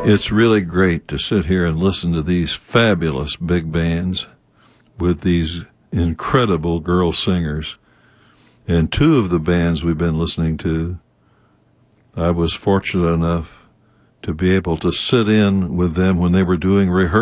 It's really great to sit here and listen to these fabulous big bands with these incredible girl singers. And two of the bands we've been listening to, I was fortunate enough to be able to sit in with them when they were doing rehearsals.